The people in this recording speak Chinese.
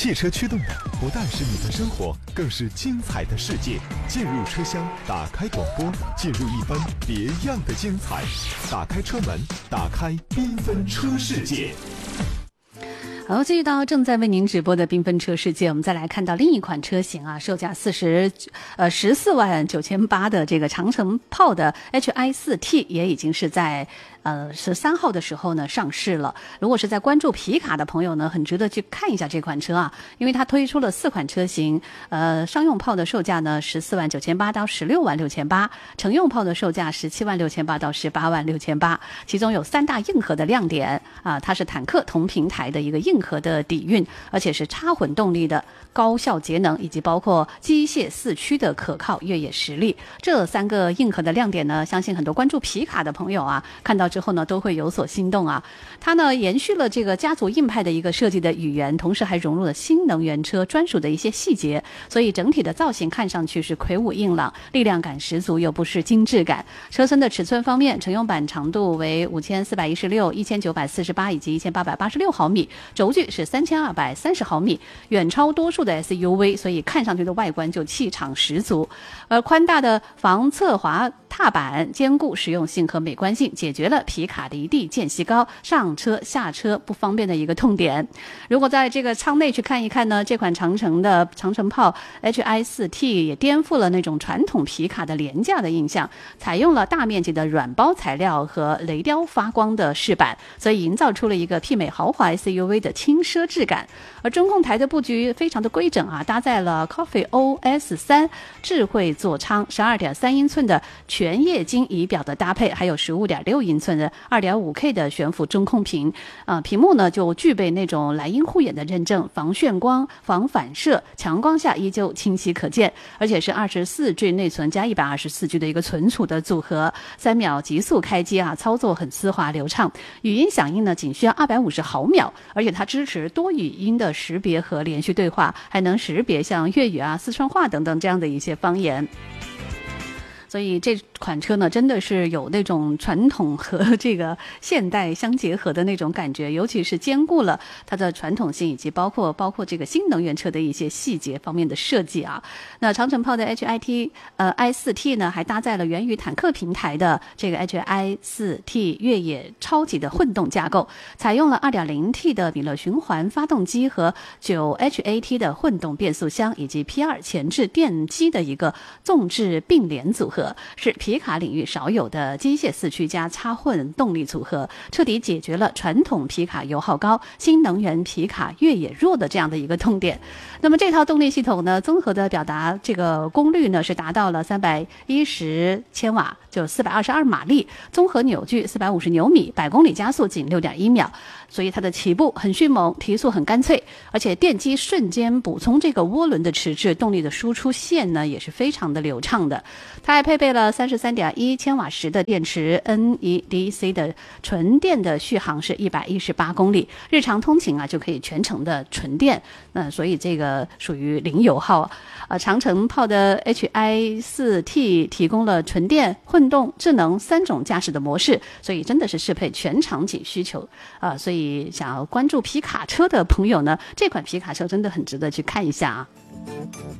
汽车驱动的不但是你的生活，更是精彩的世界。进入车厢，打开广播，进入一番别样的精彩。打开车门，打开缤纷车世界。 好，继续到正在为您直播的缤纷车世界，我们再来看到另一款车型啊，售价14万9800的这个长城炮的 HI4T 也已经是在13号的时候呢上市了。如果是在关注皮卡的朋友呢，很值得去看一下这款车啊，因为它推出了4款车型，商用炮的售价呢14万9800到16万6800，乘用炮的售价17万6800到18万6800，其中有3大硬核的亮点啊，它是坦克同平台的一个硬核的底蕴，而且是插混动力的高效节能，以及包括机械四驱的可靠越野实力。这3个硬核的亮点呢，相信很多关注皮卡的朋友啊，看到之后呢都会有所心动啊。它呢延续了这个家族硬派的一个设计的语言，同时还融入了新能源车专属的一些细节，所以整体的造型看上去是魁梧硬朗，力量感十足，又不失精致感。车身的尺寸方面，乘用版长度为5416、1948以及1886毫米，轴距是3230毫米，远超多数的 SUV， 所以看上去的外观就气场十足。而宽大的防侧滑踏板兼顾实用性和美观性，解决了皮卡离地间隙高、上车下车不方便的一个痛点。如果在这个舱内去看一看呢，这款长城炮 HI4T 也颠覆了那种传统皮卡的廉价的印象，采用了大面积的软包材料和雷雕发光的饰板，所以营造出了一个媲美豪华 SUV 的轻奢质感。而中控台的布局非常的规整啊，搭载了 Coffee OS3 智慧座舱， 12.3英寸的全液晶仪表的搭配，还有 15.6英寸的 2.5K 的悬浮中控屏，屏幕呢就具备那种莱茵护眼的认证，防眩光、防反射，强光下依旧清晰可见，而且是24G 内存加 124G 的一个存储的组合，3秒极速开机啊，操作很丝滑流畅，语音响应呢仅需要250毫秒，而且它支持多语音的识别和连续对话，还能识别像粤语啊、四川话等等这样的一些方言。所以这款车呢，真的是有那种传统和这个现代相结合的那种感觉，尤其是兼顾了它的传统性，以及包括这个新能源车的一些细节方面的设计啊。那长城炮的 i4T 呢，还搭载了源于坦克平台的这个 hi4T 越野超级的混动架构，采用了 2.0T 的米勒循环发动机和 9HAT 的混动变速箱，以及 P2 前置电机的一个纵置并联组合，是皮卡领域少有的机械四驱加插混动力组合，彻底解决了传统皮卡油耗高、新能源皮卡越野弱的这样的一个痛点。那么这套动力系统呢，综合的表达这个功率呢是达到了310千瓦，就422马力，综合扭矩450牛米，100公里加速仅6.1秒，所以它的起步很迅猛，提速很干脆，而且电机瞬间补充这个涡轮的迟滞，动力的输出线呢也是非常的流畅的。它还配备了33.1千瓦时的电池 ，NEDC 的纯电的续航是118公里，日常通勤啊就可以全程的纯电，所以这个属于零油耗。长城炮的 HI4T 提供了纯电、混动、智能3种驾驶的模式，所以真的是适配全场景需求所以想要关注皮卡车的朋友呢，这款皮卡车真的很值得去看一下啊。